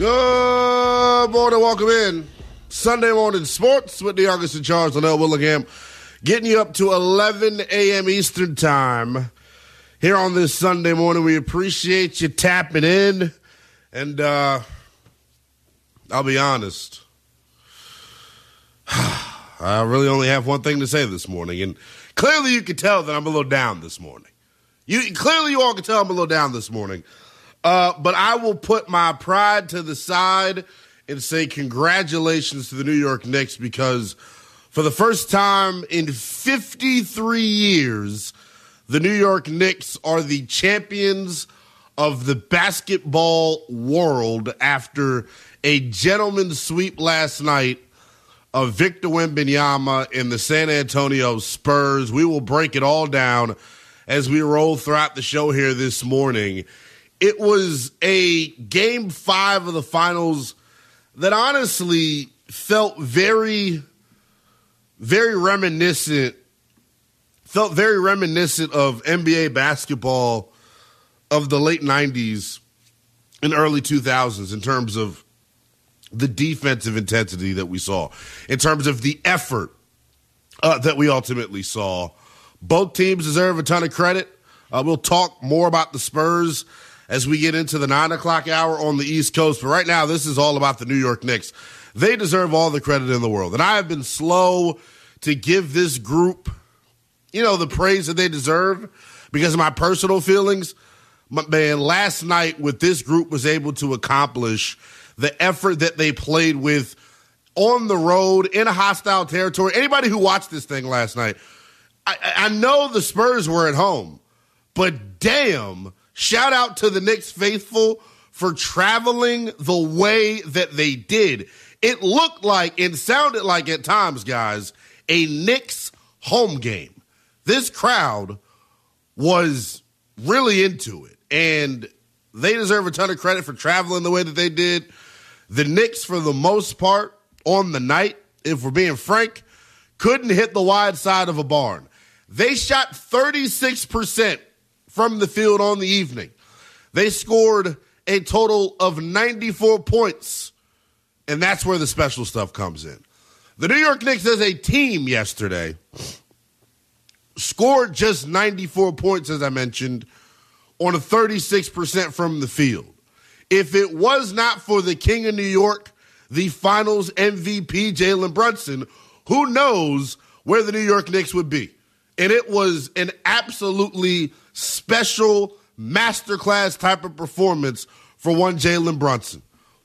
Good morning, welcome in. Sunday morning sports with the August and Charles Linnell Willingham, getting you up to 11 a.m. Eastern time here on this Sunday morning. We appreciate you tapping in, and I'll be honest, I really only have one thing to say this morning, and clearly you can tell that I'm a little down this morning. Clearly you all can tell I'm a little down this morning. But I will put my pride to the side and say congratulations to the New York Knicks, because for the first time in 53 years, the New York Knicks are the champions of the basketball world after a gentleman's sweep last night of Victor Wembanyama and the San Antonio Spurs. We will break it all down as we roll throughout the show here this morning. It was a game 5 of the finals that honestly felt very, very reminiscent. Felt very reminiscent of NBA basketball of the late 90s and early 2000s in terms of the defensive intensity that we saw, in terms of the effort that we ultimately saw. Both teams deserve a ton of credit. We'll talk more about the Spurs as we get into the 9 o'clock hour on the East Coast. But right now, this is all about the New York Knicks. They deserve all the credit in the world. And I have been slow to give this group, the praise that they deserve because of my personal feelings. But man, last night, what this group was able to accomplish, the effort that they played with on the road in a hostile territory. Anybody who watched this thing last night, I know the Spurs were at home, but damn, shout out to the Knicks faithful for traveling the way that they did. It looked like and sounded like at times, guys, a Knicks home game. This crowd was really into it, and they deserve a ton of credit for traveling the way that they did. The Knicks, for the most part, on the night, if we're being frank, couldn't hit the wide side of a barn. They shot 36% from the field on the evening. They scored a total of 94 points, and that's where the special stuff comes in. The New York Knicks as a team yesterday scored just 94 points, as I mentioned, on a 36% from the field. If it was not for the King of New York, the finals MVP, Jalen Brunson, who knows where the New York Knicks would be. And it was an absolutely special masterclass type of performance for one Jalen Brunson.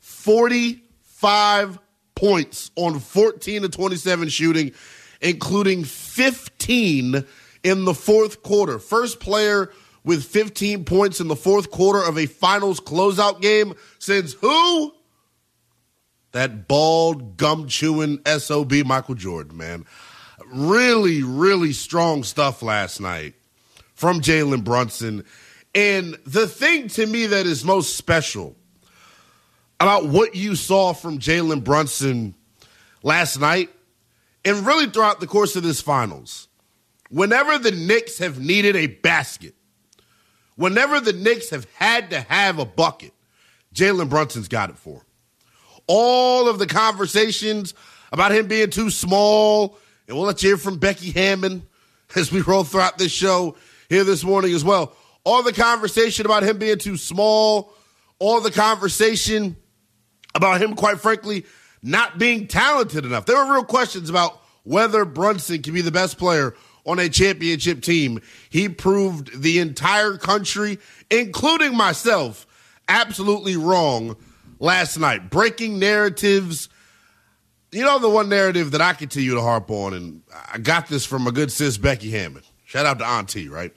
45 points on 14 of 27 shooting, including 15 in the fourth quarter. First player with 15 points in the fourth quarter of a finals closeout game since who? That bald, gum-chewing SOB Michael Jordan, man. Really, really strong stuff last night from Jalen Brunson. And the thing to me that is most special about what you saw from Jalen Brunson last night and really throughout the course of this finals, whenever the Knicks have needed a basket, whenever the Knicks have had to have a bucket, Jalen Brunson's got it for them. All of the conversations about him being too small, and we'll let you hear from Becky Hammond as we roll throughout this show here this morning as well. All the conversation about him being too small, all the conversation about him, quite frankly, not being talented enough. There were real questions about whether Brunson can be the best player on a championship team. He proved the entire country, including myself, absolutely wrong last night. Breaking narratives. You know, the one narrative that I continue to harp on, and I got this from my good sis, Becky Hammond. Shout out to Auntie, right?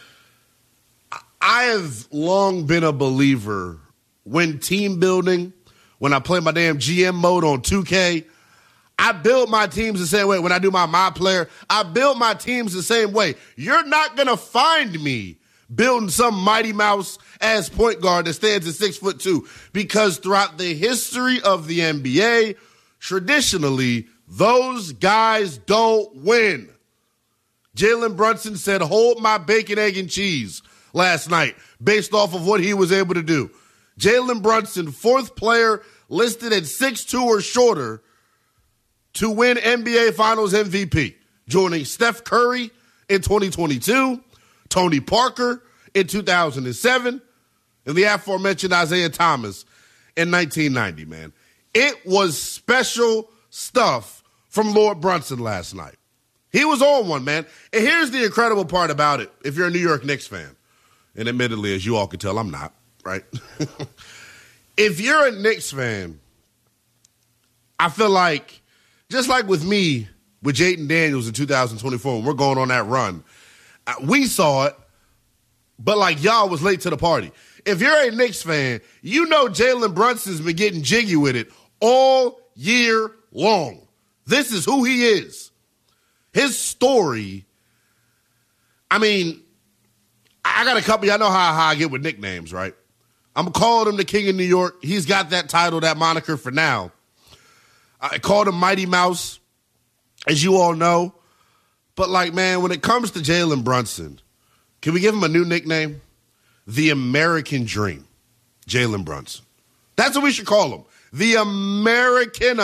I have long been a believer when team building, when I play my damn GM mode on 2K, I build my teams the same way. When I do my player, I build my teams the same way. You're not going to find me building some Mighty Mouse as point guard that stands at 6'2", because throughout the history of the NBA, traditionally, those guys don't win. Jalen Brunson said, hold my bacon, egg, and cheese last night based off of what he was able to do. Jalen Brunson, fourth player listed at 6'2" or shorter to win NBA Finals MVP, joining Steph Curry in 2022, Tony Parker in 2007, and the aforementioned Isaiah Thomas in 1990, man. It was special stuff from Lord Brunson last night. He was on one, man. And here's the incredible part about it, if you're a New York Knicks fan, and admittedly, as you all can tell, I'm not, right? If you're a Knicks fan, I feel like, just like with me, with Jaden Daniels in 2024, when we're going on that run, we saw it, but like y'all was late to the party. If you're a Knicks fan, you know Jalen Brunson's been getting jiggy with it all year long. This is who he is. His story, I mean, I got a couple, y'all know how I get with nicknames, right? I'm calling him the King of New York. He's got that title, that moniker for now. I called him Mighty Mouse, as you all know. But, like, man, when it comes to Jalen Brunson, can we give him a new nickname? The American Dream, Jalen Brunson. That's what we should call him. The American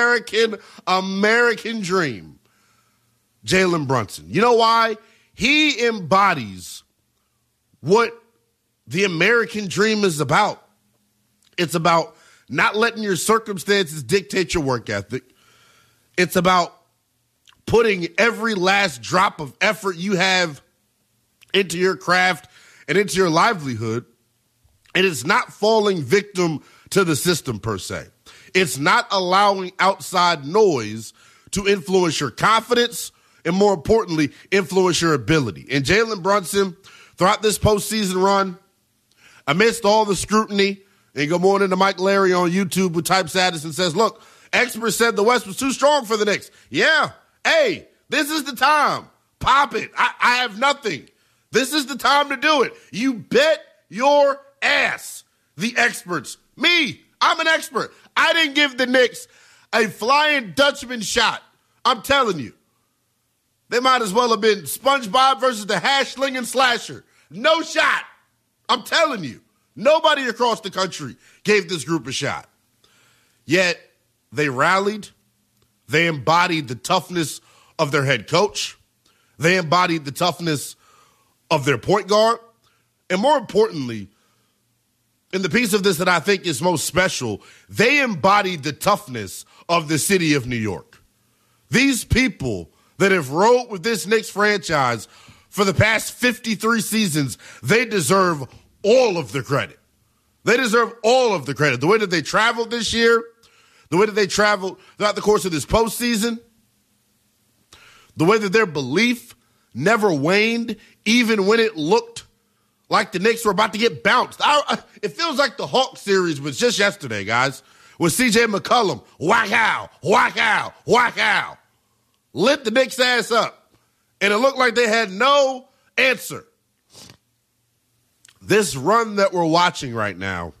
Dream, Jalen Brunson. You know why? He embodies what the American dream is about. It's about not letting your circumstances dictate your work ethic. It's about putting every last drop of effort you have into your craft and into your livelihood. And it's not falling victim to the system per se. It's not allowing outside noise to influence your confidence and, more importantly, influence your ability. And Jalen Brunson, throughout this postseason run, amidst all the scrutiny, and good morning to Mike Larry on YouTube, who types at us and says, look, experts said the West was too strong for the Knicks. Yeah, hey, this is the time. Pop it. I have nothing. This is the time to do it. You bet your ass. The experts. Me, I'm an expert. I didn't give the Knicks a Flying Dutchman shot. I'm telling you. They might as well have been SpongeBob versus the Hash-slinging Slasher. No shot. I'm telling you. Nobody across the country gave this group a shot. Yet, they rallied. They embodied the toughness of their head coach. They embodied the toughness of their point guard. And more importantly, in the piece of this that I think is most special, they embodied the toughness of the city of New York. These people that have rode with this Knicks franchise for the past 53 seasons, they deserve all of the credit. They deserve all of the credit. The way that they traveled this year, the way that they traveled throughout the course of this postseason, the way that their belief never waned, even when it looked like the Knicks were about to get bounced. It feels like the Hawks series was just yesterday, guys, with C.J. McCollum, whack out, lit the Knicks' ass up. And it looked like they had no answer. This run that we're watching right now,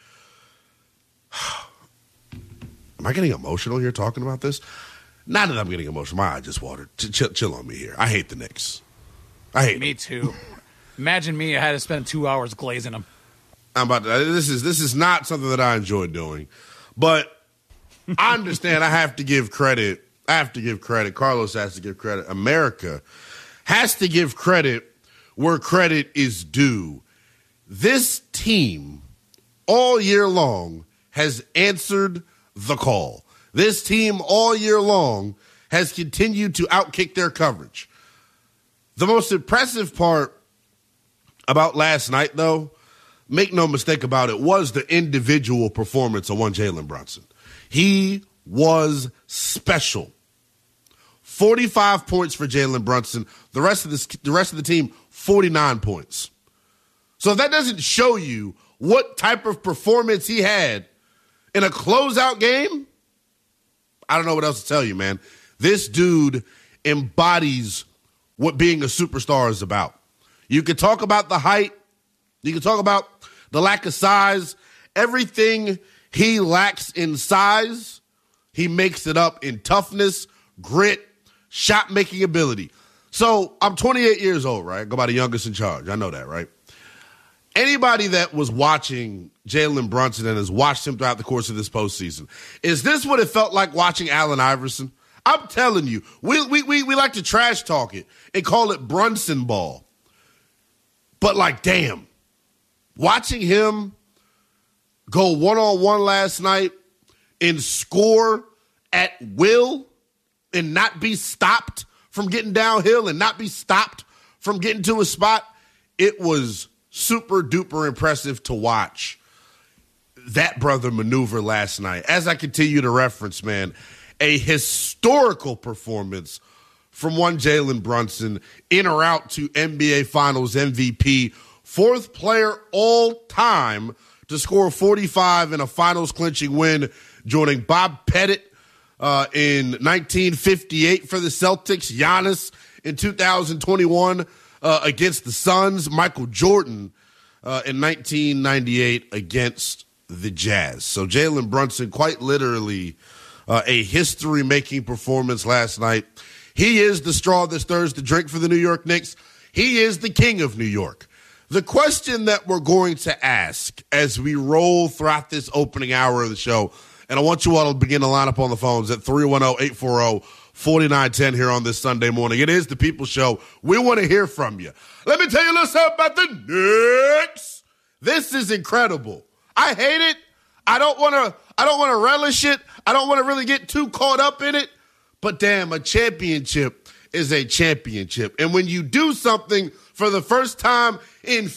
am I getting emotional here talking about this? Not that I'm getting emotional. My eye just watered. Chill on me here. I hate the Knicks. I hate Me them. too. Imagine me. I had to spend 2 hours glazing them. This is not something that I enjoy doing, but I understand. I have to give credit. Carlos has to give credit. America has to give credit where credit is due. This team all year long has answered the call. This team all year long has continued to outkick their coverage. The most impressive part about last night, though, make no mistake about it, was the individual performance of one Jalen Brunson. He was special. 45 points for Jalen Brunson. The rest of the team, 49 points. So if that doesn't show you what type of performance he had in a closeout game, I don't know what else to tell you, man. This dude embodies what being a superstar is about. You can talk about the height. You can talk about the lack of size. Everything he lacks in size, he makes it up in toughness, grit, shot-making ability. So I'm 28 years old, right? I go by the youngest in charge. I know that, right? anybody that was watching Jalen Brunson and has watched him throughout the course of this postseason, is this what it felt like watching Allen Iverson? I'm telling you, we like to trash talk it and call it Brunson ball. But like, damn, watching him go one-on-one last night and score at will and not be stopped from getting downhill and not be stopped from getting to a spot, it was super duper impressive to watch that brother maneuver last night. As I continue to reference, man, a historical performance from one Jalen Brunson, in or out to NBA Finals MVP, fourth player all time to score 45 in a finals clinching win, joining Bob Pettit in 1958 for the Celtics, Giannis in 2021 against the Suns, Michael Jordan in 1998 against the Jazz. So Jalen Brunson, quite literally a history-making performance last night. He is the straw that stirs the drink for the New York Knicks. He is the king of New York. The question that we're going to ask as we roll throughout this opening hour of the show, and I want you all to begin to line up on the phones at 310-840-4910 here on this Sunday morning. It is the People's Show. We want to hear from you. Let me tell you a little something about the Knicks. This is incredible. I hate it. I don't want to relish it. I don't want to really get too caught up in it. But damn, a championship is a championship. And when you do something for the first time in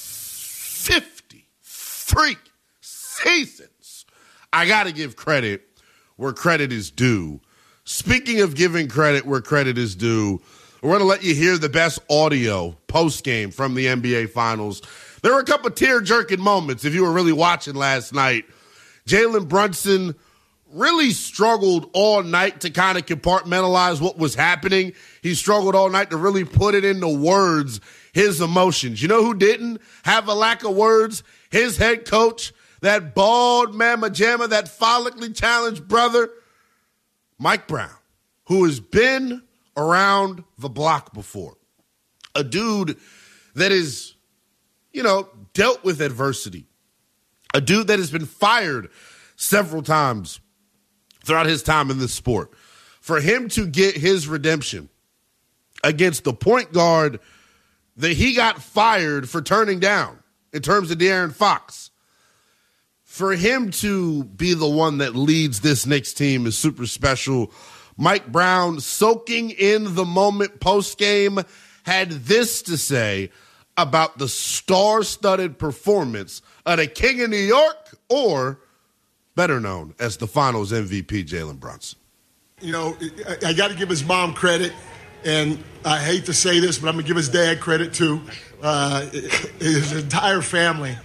53 seasons, I got to give credit where credit is due. Speaking of giving credit where credit is due, we're going to let you hear the best audio post-game from the NBA Finals. There were a couple of tear-jerking moments if you were really watching last night. Jalen Brunson really struggled all night to kind of compartmentalize what was happening. He struggled all night to really put it into words, his emotions. You know who didn't have a lack of words? His head coach, that bald mamma jamma, that follically challenged brother, Mike Brown, who has been around the block before. A dude that is, dealt with adversity. A dude that has been fired several times throughout his time in this sport. For him to get his redemption against the point guard that he got fired for turning down in terms of De'Aaron Fox, for him to be the one that leads this Knicks team is super special. Mike Brown, soaking in the moment post-game, had this to say about the star-studded performance of the King of New York, or better known as the Finals MVP, Jalen Brunson. I got to give his mom credit, and I hate to say this, but I'm going to give his dad credit too. His entire family.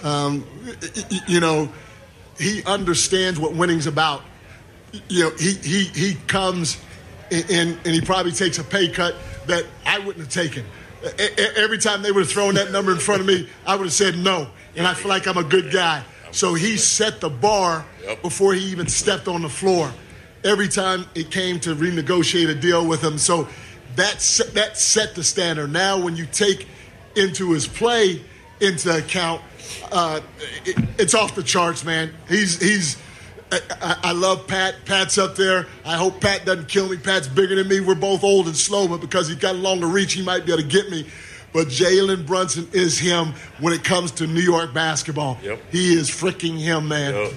He understands what winning's about. He comes and he probably takes a pay cut that I wouldn't have taken. Every time they would have thrown that number in front of me, I would have said no, and I feel like I'm a good guy. So he set the bar before he even stepped on the floor. Every time it came to renegotiate a deal with him. So that set the standard. Now when you take into his play into account, it's off the charts, man. I love Pat. Pat's up there. I hope Pat doesn't kill me. Pat's bigger than me. We're both old and slow, but because he's got longer reach, he might be able to get me. But Jalen Brunson is him when it comes to New York basketball. Yep. He is freaking him, man. Yep.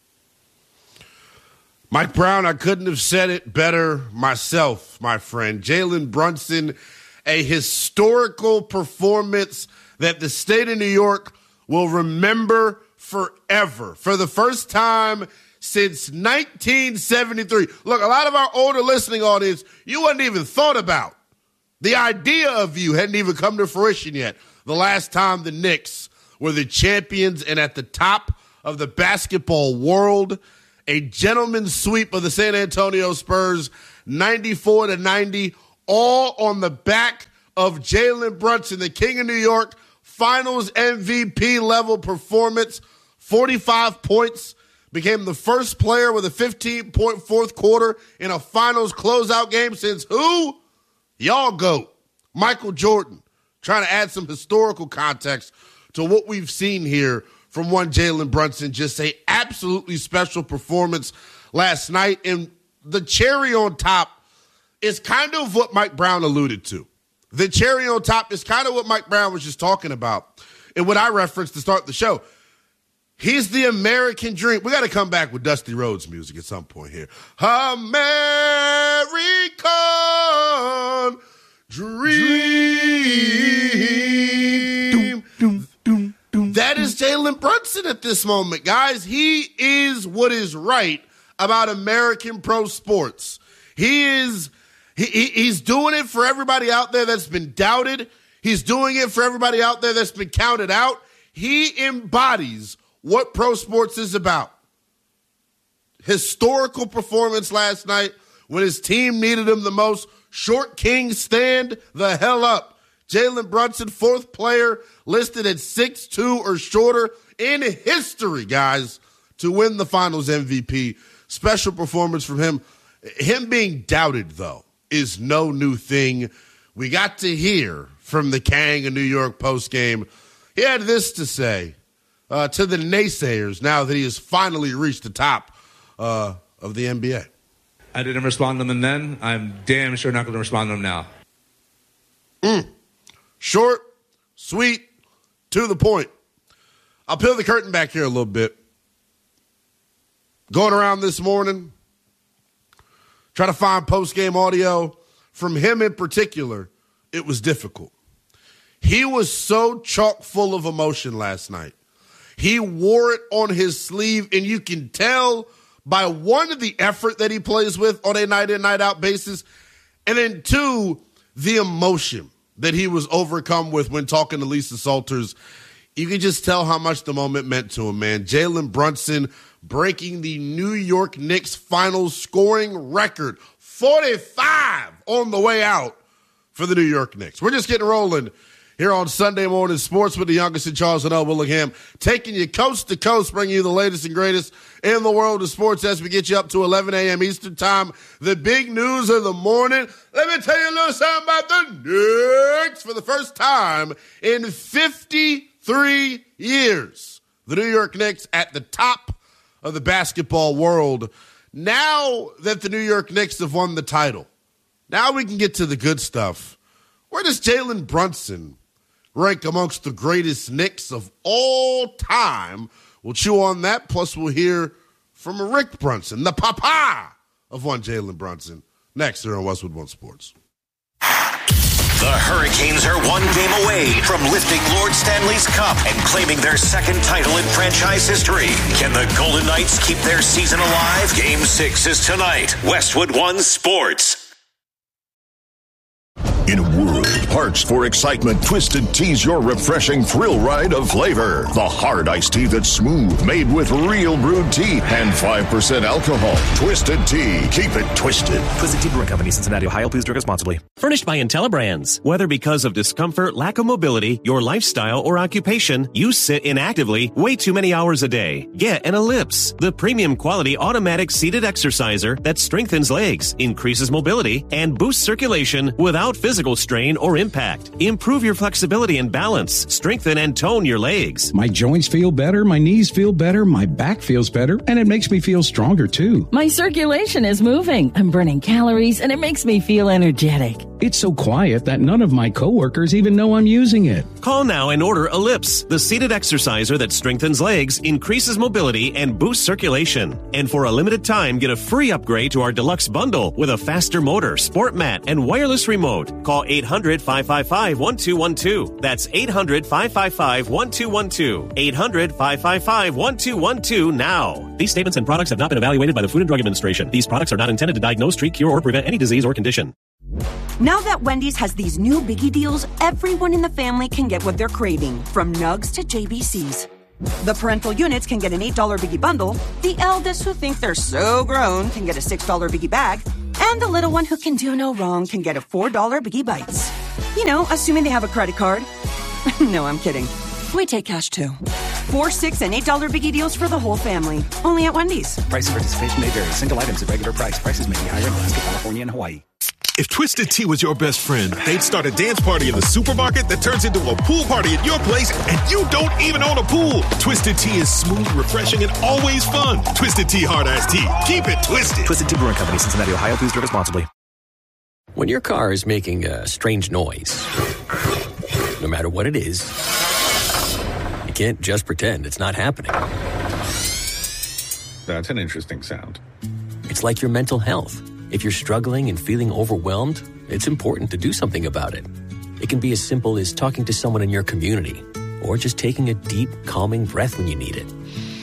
Mike Brown, I couldn't have said it better myself, my friend. Jalen Brunson, a historical performance that the state of New York will remember forever. For the first time since 1973. Look, a lot of our older listening audience, you hadn't even thought about. The idea of you hadn't even come to fruition yet. The last time the Knicks were the champions and at the top of the basketball world, a gentleman's sweep of the San Antonio Spurs, 94-90, all on the back of Jalen Brunson, the King of New York, Finals MVP level performance, 45 points, became the first player with a 15-point fourth quarter in a Finals closeout game since who? Y'all GOAT, Michael Jordan. Trying to add some historical context to what we've seen here from one Jalen Brunson. Just a absolutely special performance last night. And the cherry on top is kind of what Mike Brown alluded to. The cherry on top is kind of what Mike Brown was just talking about and what I referenced to start the show. He's the American dream. We got to come back with Dusty Rhodes music at some point here. American dream. That is Jalen Brunson at this moment, guys. He is what is right about American pro sports. He's doing it for everybody out there that's been doubted. He's doing it for everybody out there that's been counted out. He embodies what pro sports is about. Historical performance last night when his team needed him the most. Short King, stand the hell up. Jalen Brunson, fourth player listed at 6'2" or shorter in history, guys, to win the Finals MVP. Special performance from him. Him being doubted, though, is no new thing. We got to hear from the Kang in New York postgame. He had this to say to the naysayers now that he has finally reached the top of the NBA. I didn't respond to them then. I'm damn sure not going to respond to them now. Short, sweet, to the point. I'll peel the curtain back here a little bit. Going around this morning, trying to find post-game audio from him in particular, it was difficult. He was so chock full of emotion last night. He wore it on his sleeve, and you can tell by one, the effort that he plays with on a night-in, night-out basis, and then two, the emotion that he was overcome with when talking to Lisa Salters. You can just tell how much the moment meant to him, man. Jalen Brunson breaking the New York Knicks finals scoring record, 45 on the way out for the New York Knicks. We're just getting rolling here on Sunday Morning Sports with the youngest in Charles and L. Willingham, taking you coast to coast, bringing you the latest and greatest in the world of sports as we get you up to 11 a.m. Eastern time. The big news of the morning. Let me tell you a little something about the Knicks. For the first time in 53 years, the New York Knicks at the top of the basketball world. Now that the New York Knicks have won the title, now we can get to the good stuff. Where does Jalen Brunson rank amongst the greatest Knicks of all time? We'll chew on that, plus we'll hear from Rick Brunson, the papa of one Jalen Brunson, next here on Westwood One Sports. The Hurricanes are one game away from lifting Lord Stanley's Cup and claiming their second title in franchise history. Can the Golden Knights keep their season alive? Game 6 is tonight. Westwood One Sports. In a world parched for excitement, Twisted Tea's your refreshing thrill ride of flavor. The hard iced tea that's smooth, made with real brewed tea and 5% alcohol. Twisted Tea. Keep it twisted. Twisted Tea Brewing Company, Cincinnati, Ohio. Please drink responsibly. Furnished by IntelliBrands. Whether because of discomfort, lack of mobility, your lifestyle, or occupation, you sit inactively way too many hours a day. Get an Ellipse, the premium quality automatic seated exerciser that strengthens legs, increases mobility, and boosts circulation without physical strain or impact. Improve your flexibility and balance. Strengthen and tone your legs. My joints feel better, my knees feel better, my back feels better, and it makes me feel stronger too. My circulation is moving. I'm burning calories, and it makes me feel energetic. It's so quiet that none of my coworkers even know I'm using it. Call now and order Ellipse, the seated exerciser that strengthens legs, increases mobility, and boosts circulation. And for a limited time, get a free upgrade to our deluxe bundle with a faster motor, sport mat, and wireless remote. Call 800-555-1212. That's 800-555-1212. 800-555-1212 now. These statements and products have not been evaluated by the Food and Drug Administration. These products are not intended to diagnose, treat, cure, or prevent any disease or condition. Now that Wendy's has these new biggie deals, everyone in the family can get what they're craving, from nugs to JBCs. The parental units can get an $8 biggie bundle, the eldest who think they're so grown can get a $6 biggie bag, and the little one who can do no wrong can get a $4 biggie bites. You know, assuming they have a credit card. No, I'm kidding. We take cash too. 4, $6, and $8 biggie deals for the whole family. Only at Wendy's. Price and participation may vary. Single items at regular price. Prices may be higher in Alaska, California, and Hawaii. If Twisted Tea was your best friend, they'd start a dance party in the supermarket that turns into a pool party at your place, and you don't even own a pool. Twisted Tea is smooth, refreshing, and always fun. Twisted Tea Hard Iced Tea. Keep it twisted. Twisted Tea Brewing Company, Cincinnati, Ohio. Please drink responsibly. When your car is making a strange noise, no matter what it is, you can't just pretend it's not happening. That's an interesting sound. It's like your mental health. If you're struggling and feeling overwhelmed, it's important to do something about it. It can be as simple as talking to someone in your community, or just taking a deep, calming breath when you need it.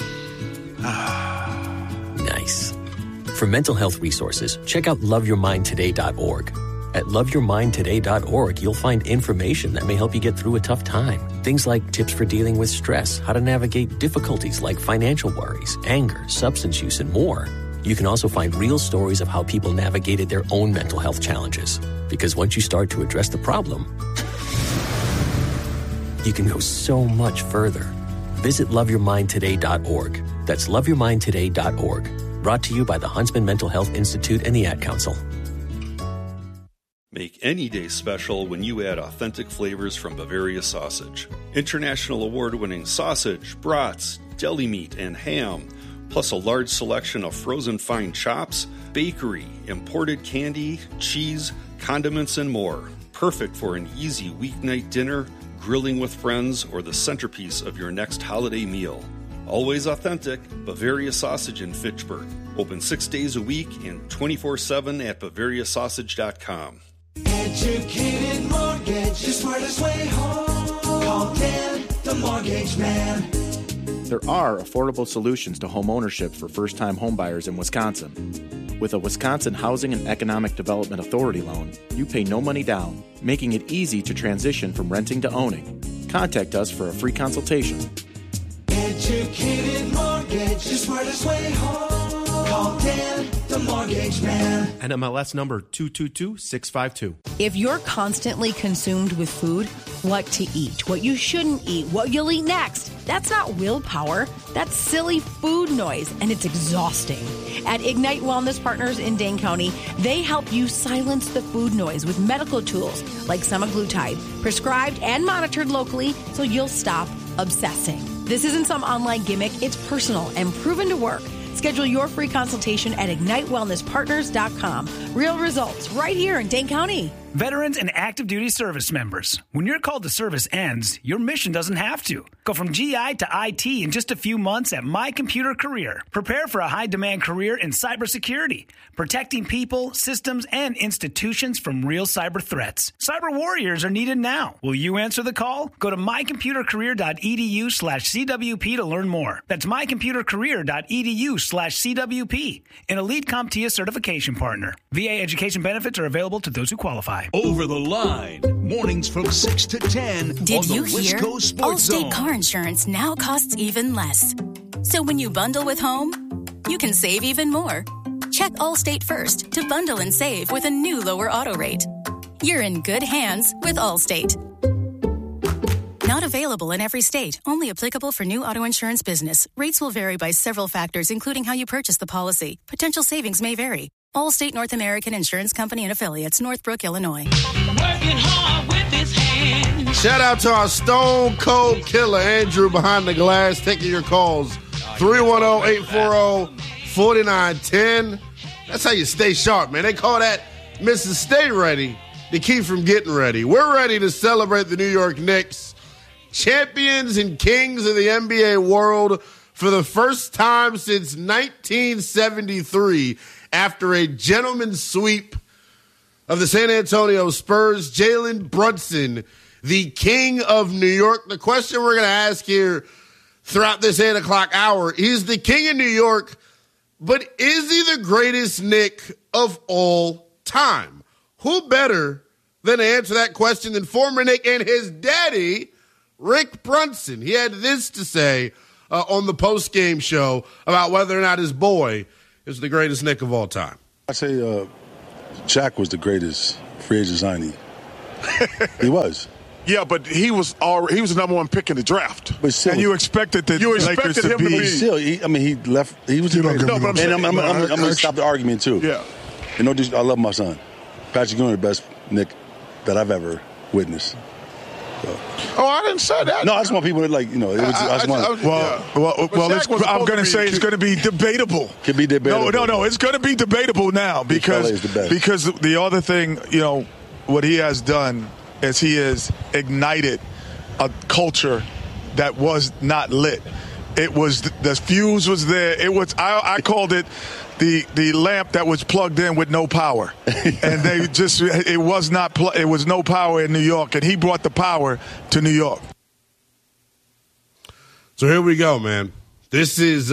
Nice. For mental health resources, check out loveyourmindtoday.org. At loveyourmindtoday.org, you'll find information that may help you get through a tough time. Things like tips for dealing with stress, how to navigate difficulties like financial worries, anger, substance use, and more. You can also find real stories of how people navigated their own mental health challenges. Because once you start to address the problem, you can go so much further. Visit loveyourmindtoday.org. That's loveyourmindtoday.org. Brought to you by the Huntsman Mental Health Institute and the Ad Council. Make any day special when you add authentic flavors from Bavaria Sausage. International award-winning sausage, brats, deli meat, and ham, plus a large selection of frozen fine chops, bakery, imported candy, cheese, condiments, and more. Perfect for an easy weeknight dinner, grilling with friends, or the centerpiece of your next holiday meal. Always authentic, Bavaria Sausage in Fitchburg. Open 6 days a week and 24/7 at BavariaSausage.com. Educated mortgage, the smartest way home. Call Dan, the mortgage man. There are affordable solutions to home ownership for first-time homebuyers in Wisconsin. With a Wisconsin Housing and Economic Development Authority loan, you pay no money down, making it easy to transition from renting to owning. Contact us for a free consultation. Educated mortgage, the smartest way home. Call Dan, the mortgage man. NMLS number 222652. If you're constantly consumed with food, what to eat, what you shouldn't eat, what you'll eat next, that's not willpower. That's silly food noise, and it's exhausting. At Ignite Wellness Partners in Dane County, they help you silence the food noise with medical tools like semaglutide, prescribed and monitored locally so you'll stop obsessing. This isn't some online gimmick. It's personal and proven to work. Schedule your free consultation at IgniteWellnessPartners.com. Real results right here in Dane County. Veterans and active duty service members. When your call to service ends, your mission doesn't have to. Go from GI to IT in just a few months at My Computer Career. Prepare for a high-demand career in cybersecurity, protecting people, systems, and institutions from real cyber threats. Cyber warriors are needed now. Will you answer the call? Go to mycomputercareer.edu/CWP to learn more. That's mycomputercareer.edu/CWP. An Elite CompTIA certification partner. VA education benefits are available to those who qualify. Over the Line, mornings from 6 to 10 Did on the you West hear? Coast Sports Allstate Zone. car insurance now costs even less. So when you bundle with home, you can save even more. Check Allstate first to bundle and save with a new lower auto rate. You're in good hands with Allstate. Not available in every state. Only applicable for new auto insurance business. Rates will vary by several factors, including how you purchase the policy. Potential savings may vary. Allstate North American Insurance Company and Affiliates, Northbrook, Illinois. Working hard with his hands. Shout out to our Stone Cold Killer, Andrew, behind the glass, taking your calls. 310-840-4910. That's how you stay sharp, man. They call that Mrs. Stay Ready to keep from getting ready. We're ready to celebrate the New York Knicks, champions and kings of the NBA world for the first time since 1973 after a gentleman's sweep of the San Antonio Spurs. Jalen Brunson, the king of New York. The question we're going to ask here throughout this 8 o'clock hour, he's the king of New York, but is he the greatest Knick of all time? Who better than to answer that question than former Knick and his daddy, Rick Brunson? He had this to say on the post-game show about whether or not his boy is the greatest Knick of all time. I say Shaq was the greatest free agent signee. He was. Yeah, but he was the number one pick in the draft. But still, and you expected him to be. Still, he left. He was the greatest. No, but I'm going to stop the argument too. Yeah. You know, I love my son. Patrick Ewing, the best Knick that I've ever witnessed. So. Oh, I didn't say that. No, I just want people to I'm going to say it's going to be debatable. Could be debatable. No. It's going to be debatable now because the other thing, what he has done is he has ignited a culture that was not lit. It was the fuse was there. It was I called it the lamp that was plugged in with no power, and it was no power in New York, and he brought the power to New York. So here we go, man. This is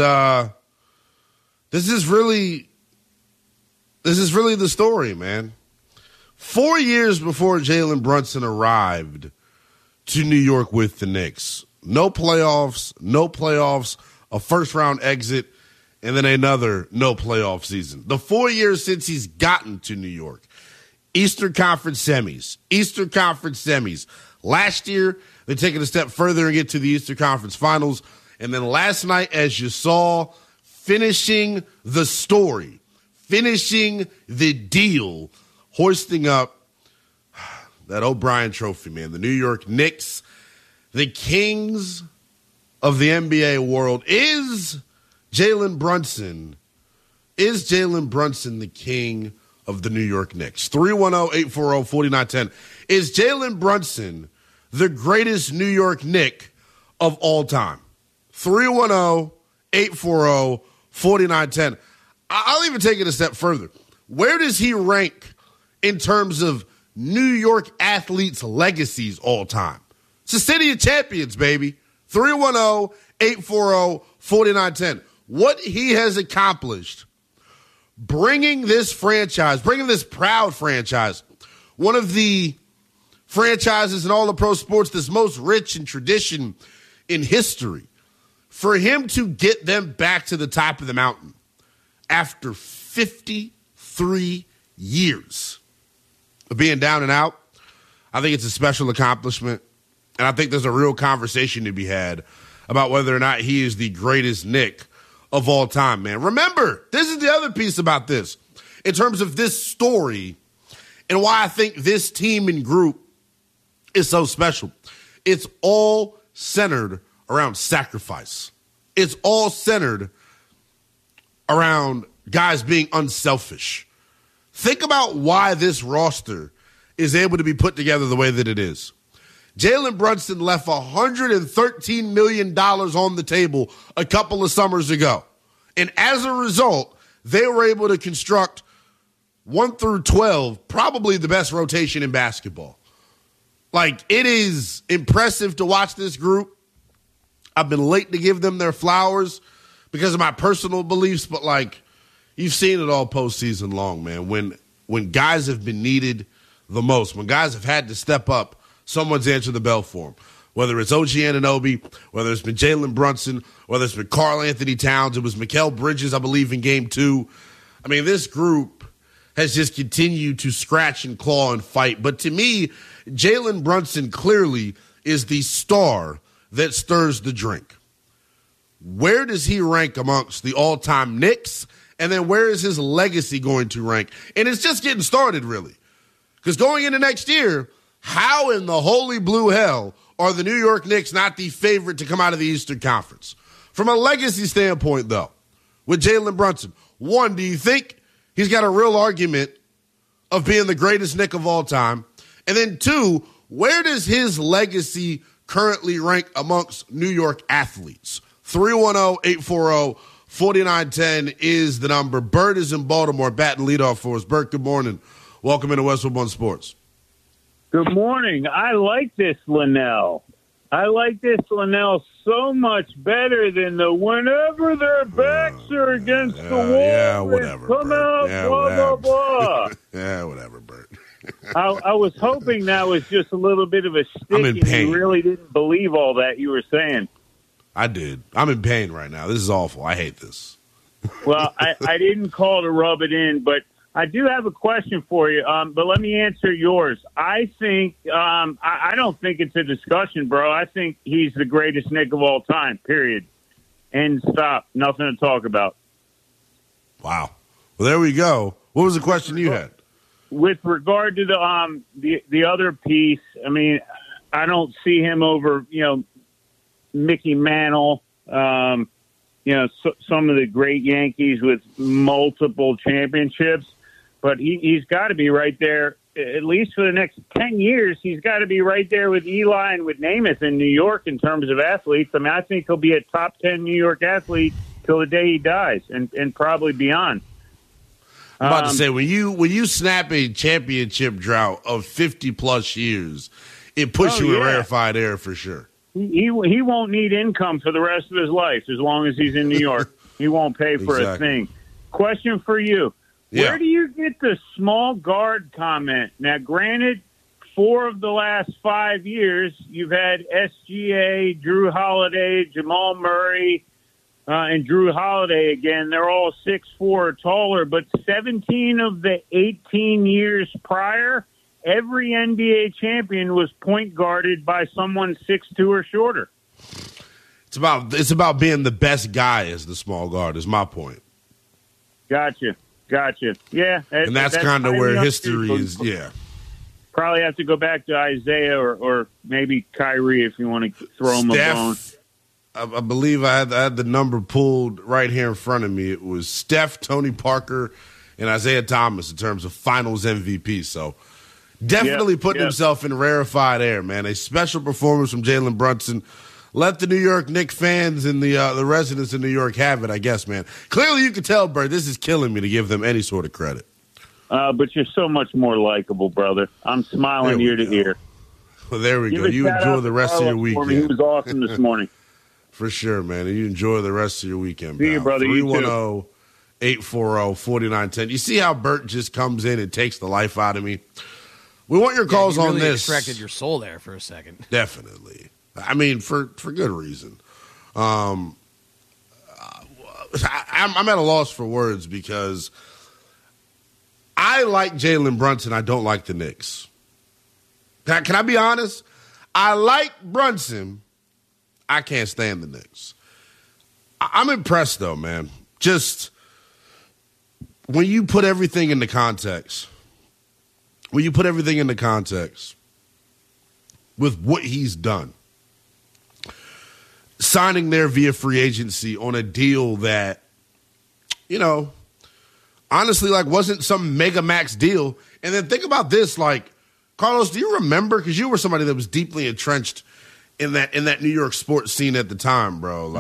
really the story, man. 4 years before Jalen Brunson arrived to New York with the Knicks, no playoffs, a first-round exit, and then another no playoff season. The 4 years since he's gotten to New York, Eastern Conference semis. Last year, they take it a step further and get to the Eastern Conference Finals. And then last night, as you saw, finishing the story, finishing the deal, hoisting up that O'Brien Trophy, man. The New York Knicks, the kings of the NBA world. Is Jalen Brunson the king of the New York Knicks? 310-840-4910. Is Jalen Brunson the greatest New York Knick of all time? 310-840-4910. I'll even take it a step further. Where does he rank in terms of New York athletes' legacies all time? It's the city of champions, baby. 310-840-4910. What he has accomplished, bringing this proud franchise, one of the franchises in all of pro sports that's most rich in tradition in history, for him to get them back to the top of the mountain after 53 years of being down and out, I think it's a special accomplishment. And I think there's a real conversation to be had about whether or not he is the greatest Knick of all time, man. Remember, this is the other piece about this in terms of this story and why I think this team and group is so special. It's all centered around sacrifice. It's all centered around guys being unselfish. Think about why this roster is able to be put together the way that it is. Jalen Brunson left $113 million on the table a couple of summers ago. And as a result, they were able to construct 1 through 12, probably the best rotation in basketball. Like, it is impressive to watch this group. I've been late to give them their flowers because of my personal beliefs, but, like, you've seen it all postseason long, man. When guys have been needed the most, when guys have had to step up, someone's answered the bell for him. Whether it's OG Anunoby, whether it's been Jalen Brunson, whether it's been Karl Anthony Towns, it was Mikal Bridges, I believe, in Game 2. I mean, this group has just continued to scratch and claw and fight. But to me, Jalen Brunson clearly is the star that stirs the drink. Where does he rank amongst the all-time Knicks? And then where is his legacy going to rank? And it's just getting started, really. Because going into next year, how in the holy blue hell are the New York Knicks not the favorite to come out of the Eastern Conference? From a legacy standpoint, though, with Jalen Brunson, one, do you think he's got a real argument of being the greatest Knick of all time? And then two, where does his legacy currently rank amongst New York athletes? 310-840-4910 is the number. Bert is in Baltimore, batting leadoff for us. Bert, good morning. Welcome into Westwood One Sports. Good morning. I like this Linnell. So much better than the whenever their backs are against the wall. Yeah, whatever. Come Bert. out, Yeah, blah, whatever. blah, blah. Yeah, whatever, Bert. I was hoping that was just a little bit of a stick I'm in and pain. you really didn't believe all that you were saying. I did. I'm in pain right now. This is awful. I hate this. Well, I didn't call to rub it in, but I do have a question for you, but let me answer yours. I think I don't think it's a discussion, bro. I think he's the greatest Knick of all time, period. And stop. Nothing to talk about. Wow. Well, there we go. What was the question you had? with regard to the other piece, I mean, I don't see him over, Mickey Mantle, some of the great Yankees with multiple championships, but he's got to be right there, at least for the next 10 years. He's got to be right there with Eli and with Namath in New York in terms of athletes. I mean, I think he'll be a top 10 New York athlete till the day he dies and probably beyond. I'm about to say, when you snap a championship drought of 50-plus years, it puts you in rarefied air for sure. He won't need income for the rest of his life as long as he's in New York. He won't pay for a thing. Question for you. Yeah. Where do you get the small guard comment? Now, granted, 4 of the last 5 years, you've had SGA, Drew Holiday, Jamal Murray, and Drew Holiday again. They're all 6'4" or taller, but 17 of the 18 years prior, every NBA champion was point guarded by someone 6'2" or shorter. It's about being the best guy as the small guard is my point. Gotcha. Yeah. And that's kind of where history is, yeah. Probably have to go back to Isaiah or maybe Kyrie if you want to throw him a bone. I believe I had the number pulled right here in front of me. It was Steph, Tony Parker, and Isaiah Thomas in terms of finals MVP. So definitely putting himself in rarefied air, man. A special performance from Jalen Brunson. Let the New York Knicks fans and the residents of New York have it, I guess, man. Clearly you can tell, Bert, this is killing me to give them any sort of credit. But you're so much more likable, brother. I'm smiling ear to ear. Well, there we go. You enjoy the rest of your weekend. He was awesome this morning. For sure, man. And you enjoy the rest of your weekend, See you, brother. 310-840-4910. You see how Bert just comes in and takes the life out of me? We want your calls you really on this. Extracted your soul there for a second. Definitely. I mean, for good reason. I'm at a loss for words because I like Jalen Brunson. I don't like the Knicks. Can I be honest? I like Brunson. I can't stand the Knicks. I'm impressed, though, man. Just when you put everything into context, with what he's done, signing there via free agency on a deal that, honestly, wasn't some mega max deal. And then think about this, Carlos, do you remember? Because you were somebody that was deeply entrenched in that New York sports scene at the time, bro.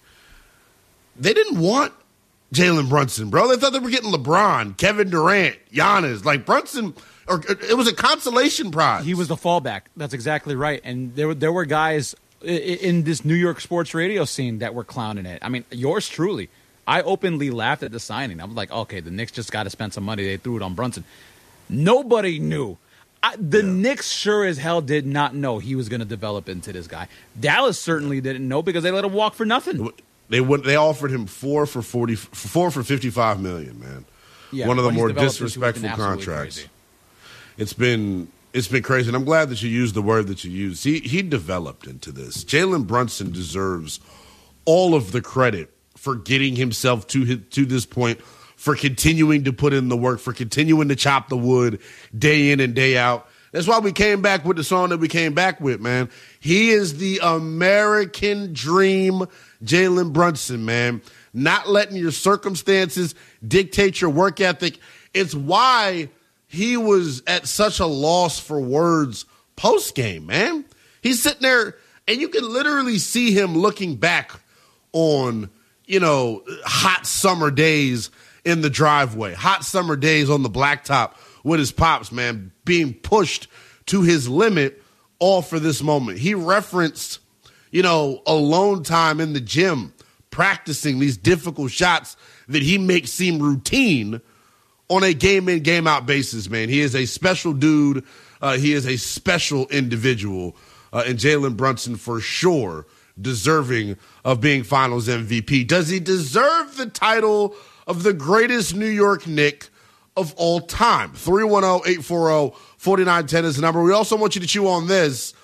They didn't want Jalen Brunson, bro. They thought they were getting LeBron, Kevin Durant, Giannis. Brunson, or it was a consolation prize. He was the fallback. That's exactly right. And there were guys in this New York sports radio scene that were clowning it. I mean, yours truly. I openly laughed at the signing. I was like, okay, the Knicks just got to spend some money. They threw it on Brunson. Nobody knew. The Knicks sure as hell did not know he was going to develop into this guy. Dallas certainly didn't know because they let him walk for nothing. They offered him $4 for $55 million, man. Yeah, one of the more disrespectful contracts. Crazy. It's been crazy, and I'm glad that you used the word that you used. He developed into this. Jalen Brunson deserves all of the credit for getting himself to this point, for continuing to put in the work, for continuing to chop the wood day in and day out. That's why we came back with the song that we came back with, man. He is the American dream, Jalen Brunson, man. Not letting your circumstances dictate your work ethic. It's why he was at such a loss for words post-game, man. He's sitting there, and you can literally see him looking back on, hot summer days in the driveway, hot summer days on the blacktop with his pops, man, being pushed to his limit all for this moment. He referenced, alone time in the gym, practicing these difficult shots that he makes seem routine on a game-in, game-out basis, man. He is a special dude. He is a special individual. And Jalen Brunson, for sure, deserving of being Finals MVP. Does he deserve the title of the greatest New York Knick of all time? 310-840-4910 is the number. We also want you to chew on this.